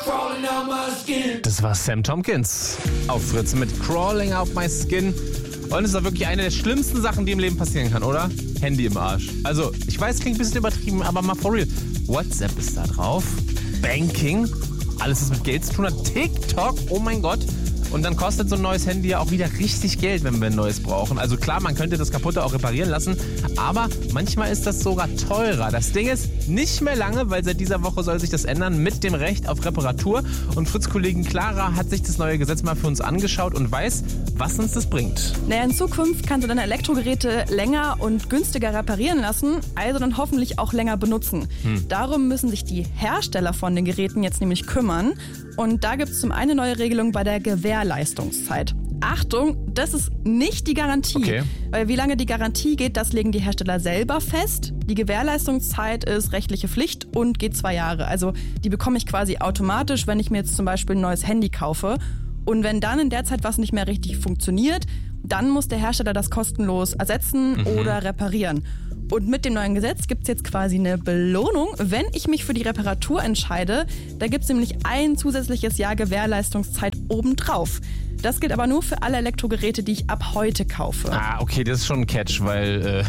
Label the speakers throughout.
Speaker 1: Das war Sam Tompkins auf Fritz mit Crawling Out My Skin. Und es ist doch wirklich eine der schlimmsten Sachen, die im Leben passieren kann, oder? Handy im Arsch. Also, ich weiß, klingt ein bisschen übertrieben, aber mal for real. WhatsApp ist da drauf. Banking. Alles, was mit Geld zu tun hat. TikTok. Oh mein Gott. Und dann kostet so ein neues Handy ja auch wieder richtig Geld, wenn wir ein neues brauchen. Also klar, man könnte das kaputte auch reparieren lassen, aber manchmal ist das sogar teurer. Das Ding ist, nicht mehr lange, weil seit dieser Woche soll sich das ändern mit dem Recht auf Reparatur. Und Fritz-Kollegin Clara hat sich das neue Gesetz mal für uns angeschaut und weiß, was uns das bringt.
Speaker 2: Naja, in Zukunft kannst du deine Elektrogeräte länger und günstiger reparieren lassen, also dann hoffentlich auch länger benutzen. Darum müssen sich die Hersteller von den Geräten jetzt nämlich kümmern. Und da gibt es zum einen eine neue Regelung bei der Gewährleistungszeit. Achtung, das ist nicht die Garantie.
Speaker 1: Okay.
Speaker 2: Weil wie lange die Garantie geht, das legen die Hersteller selber fest. Die Gewährleistungszeit ist rechtliche Pflicht und geht 2 Jahre. Also die bekomme ich quasi automatisch, wenn ich mir jetzt zum Beispiel ein neues Handy kaufe. Und wenn dann in der Zeit was nicht mehr richtig funktioniert, dann muss der Hersteller das kostenlos ersetzen oder reparieren. Und mit dem neuen Gesetz gibt es jetzt quasi eine Belohnung, wenn ich mich für die Reparatur entscheide. Da gibt es nämlich ein zusätzliches Jahr Gewährleistungszeit obendrauf. Das gilt aber nur für alle Elektrogeräte, die ich ab heute kaufe.
Speaker 1: Ah, okay, das ist schon ein Catch, weil,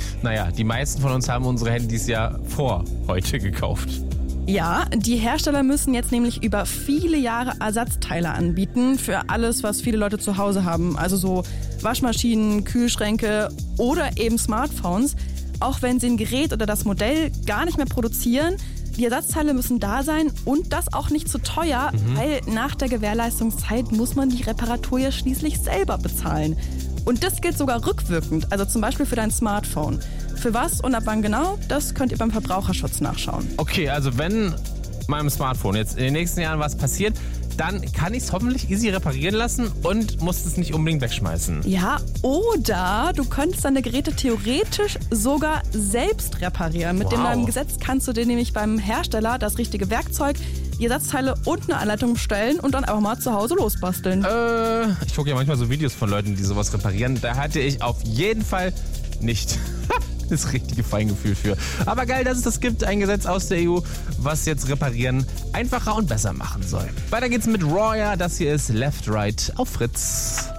Speaker 1: die meisten von uns haben unsere Handys ja vor heute gekauft.
Speaker 2: Ja, die Hersteller müssen jetzt nämlich über viele Jahre Ersatzteile anbieten für alles, was viele Leute zu Hause haben. Also so Waschmaschinen, Kühlschränke oder eben Smartphones. Auch wenn sie ein Gerät oder das Modell gar nicht mehr produzieren, die Ersatzteile müssen da sein und das auch nicht zu teuer, weil nach der Gewährleistungszeit muss man die Reparatur ja schließlich selber bezahlen. Und das gilt sogar rückwirkend, also zum Beispiel für dein Smartphone. Für was und ab wann genau, das könnt ihr beim Verbraucherschutz nachschauen.
Speaker 1: Okay, also wenn meinem Smartphone jetzt in den nächsten Jahren was passiert, dann kann ich es hoffentlich easy reparieren lassen und muss es nicht unbedingt wegschmeißen.
Speaker 2: Ja, oder du könntest deine Geräte theoretisch sogar selbst reparieren. Mit dem neuen Gesetz kannst du dir nämlich beim Hersteller das richtige Werkzeug, die Ersatzteile und eine Anleitung bestellen und dann einfach mal zu Hause losbasteln.
Speaker 1: Ich gucke ja manchmal so Videos von Leuten, die sowas reparieren. Da hatte ich auf jeden Fall nicht das richtige Feingefühl für. Aber geil, dass es das gibt. Ein Gesetz aus der EU, was jetzt Reparieren einfacher und besser machen soll. Weiter geht's mit Roya. Das hier ist Left Right auf Fritz.